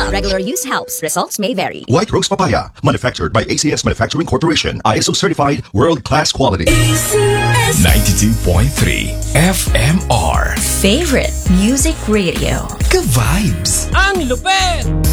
Regular use helps. Results may vary. White Rose Papaya, manufactured by ACS Manufacturing Corporation. ISO certified, world-class quality. ACS 92.3 FMR. Favorite Music Radio. Ka-vibes. Ang lupet!